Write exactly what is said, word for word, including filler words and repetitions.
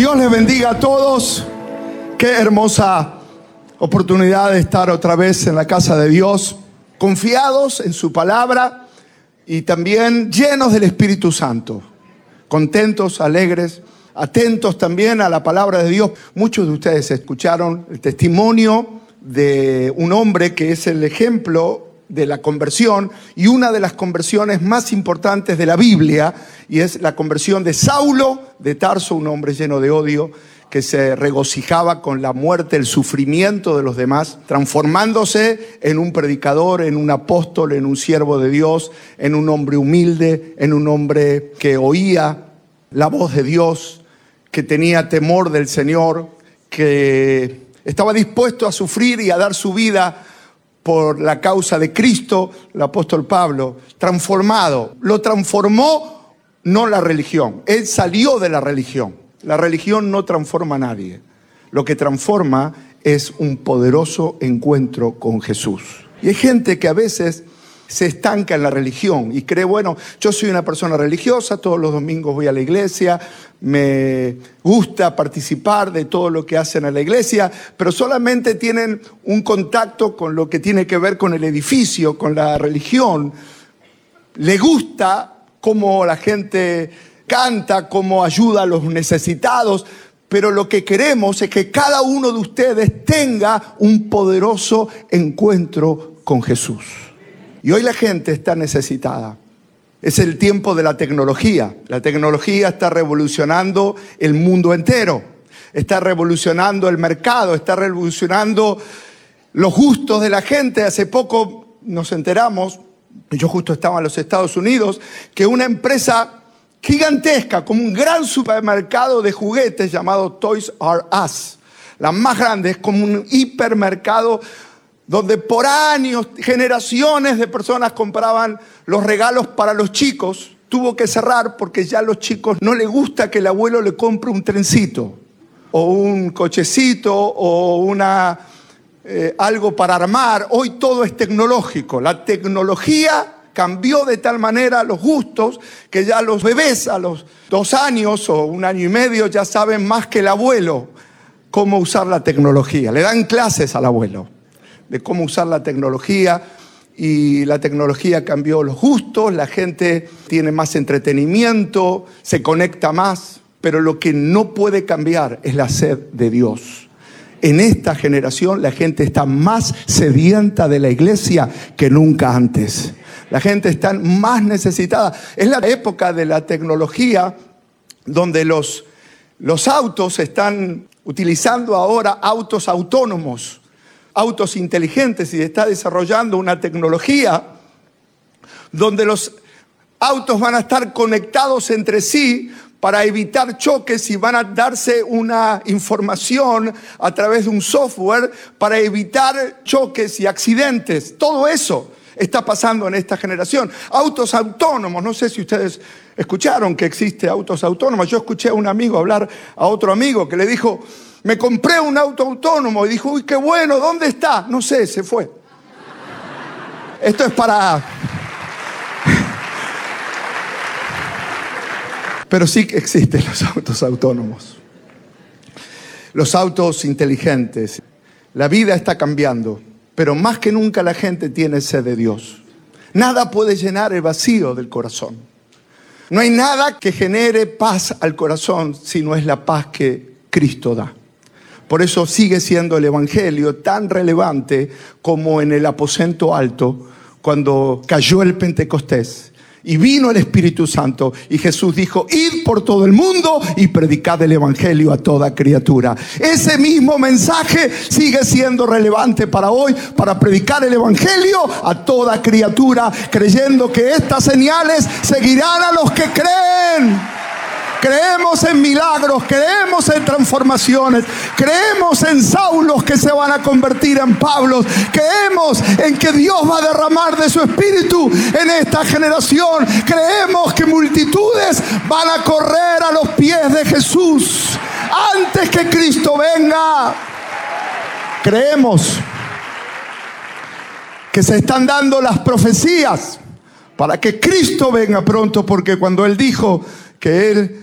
Dios les bendiga a todos. Qué hermosa oportunidad de estar otra vez en la casa de Dios, confiados en su palabra y también llenos del Espíritu Santo, contentos, alegres, atentos también a la palabra de Dios. Muchos de ustedes escucharon el testimonio de un hombre que es el ejemplo de la conversión y una de las conversiones más importantes de la Biblia, y es la conversión de Saulo de Tarso, un hombre lleno de odio que se regocijaba con la muerte, el sufrimiento de los demás, transformándose en un predicador, en un apóstol, en un siervo de Dios, en un hombre humilde, en un hombre que oía la voz de Dios, que tenía temor del Señor, que estaba dispuesto a sufrir y a dar su vida por la causa de Cristo. El apóstol Pablo, transformado, lo transformó no la religión, él salió de la religión. La religión no transforma a nadie. Lo que transforma es un poderoso encuentro con Jesús. Y hay gente que a veces se estanca en la religión y cree, bueno, yo soy una persona religiosa, todos los domingos voy a la iglesia, me gusta participar de todo lo que hacen en la iglesia, pero solamente tienen un contacto con lo que tiene que ver con el edificio, con la religión. Le gusta cómo la gente canta, cómo ayuda a los necesitados, pero lo que queremos es que cada uno de ustedes tenga un poderoso encuentro con Jesús. Y hoy la gente está necesitada. Es el tiempo de la tecnología. La tecnología está revolucionando el mundo entero. Está revolucionando el mercado, está revolucionando los gustos de la gente. Hace poco nos enteramos, yo justo estaba en los Estados Unidos, que una empresa gigantesca, como un gran supermercado de juguetes llamado Toys R Us, la más grande, es como un hipermercado donde por años, generaciones de personas compraban los regalos para los chicos. Tuvo que cerrar porque ya a los chicos no les gusta que el abuelo le compre un trencito o un cochecito o una, eh, algo para armar. Hoy todo es tecnológico. La tecnología cambió de tal manera los gustos que ya los bebés a los dos años o un año y medio ya saben más que el abuelo cómo usar la tecnología. Le dan clases al abuelo de cómo usar la tecnología, y la tecnología cambió los gustos, la gente tiene más entretenimiento, se conecta más, pero lo que no puede cambiar es la sed de Dios. En esta generación la gente está más sedienta de la iglesia que nunca antes. La gente está más necesitada. Es la época de la tecnología donde los, los autos están utilizando ahora autos autónomos, autos inteligentes, y está desarrollando una tecnología donde los autos van a estar conectados entre sí para evitar choques y van a darse una información a través de un software para evitar choques y accidentes. Todo eso está pasando en esta generación. Autos autónomos, no sé si ustedes escucharon que existe autos autónomos. Yo escuché a un amigo hablar a otro amigo que le dijo, me compré un auto autónomo, y dijo, uy, qué bueno, ¿dónde está? No sé, se fue. Esto es para... Pero sí que existen los autos autónomos, los autos inteligentes. La vida está cambiando, pero más que nunca la gente tiene sed de Dios. Nada puede llenar el vacío del corazón. No hay nada que genere paz al corazón si no es la paz que Cristo da. Por eso sigue siendo el Evangelio tan relevante como en el aposento alto, cuando cayó el Pentecostés y vino el Espíritu Santo y Jesús dijo, id por todo el mundo y predicad el Evangelio a toda criatura. Ese mismo mensaje sigue siendo relevante para hoy, para predicar el Evangelio a toda criatura, creyendo que estas señales seguirán a los que creen. Creemos en milagros, creemos en transformaciones, creemos en Saulos que se van a convertir en Pablos, creemos en que Dios va a derramar de su espíritu en esta generación, creemos que multitudes van a correr a los pies de Jesús antes que Cristo venga. Creemos que se están dando las profecías para que Cristo venga pronto, porque cuando Él dijo que Él